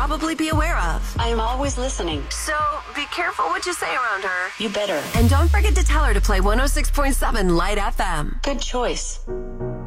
probably be aware of. I am always listening. So be careful what you say around her. You better. And don't forget to tell her to play 106.7 Light FM. Good choice.